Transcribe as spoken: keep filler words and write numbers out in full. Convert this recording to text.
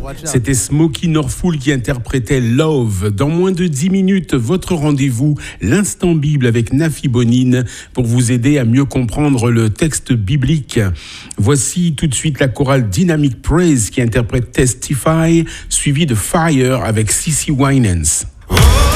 C'était Smokie Norful qui interprétait Love. Dans moins de dix minutes, votre rendez-vous, l'Instant Bible avec Nafi Bonine, pour vous aider à mieux comprendre le texte biblique. Voici tout de suite la chorale Dynamic Praise qui interprète Testify, suivi de Fire avec Cece Winans. Oh!